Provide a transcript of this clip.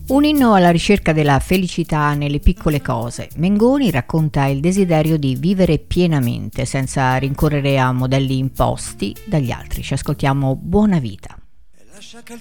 Un inno alla ricerca della felicità nelle piccole cose. Mengoni racconta il desiderio di vivere pienamente, senza rincorrere a modelli imposti dagli altri. Ci ascoltiamo Buona Vita.